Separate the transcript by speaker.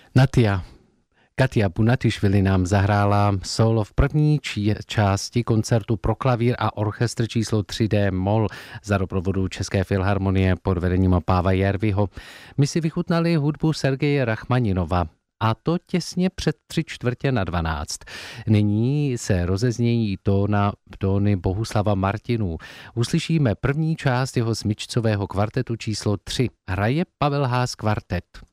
Speaker 1: Katia Bunatišvili nám zahrála solo v první části koncertu pro klavír a orchestr číslo 3D Moll za doprovodu České filharmonie pod vedením Páva Järviho. My si vychutnali hudbu Sergeje Rachmaninova. A to těsně před 11:45. Nyní se rozeznějí tóny Bohuslava Martinů. Uslyšíme první část jeho smyčcového kvartetu číslo 3. Hraje Pavel Haas kvartet.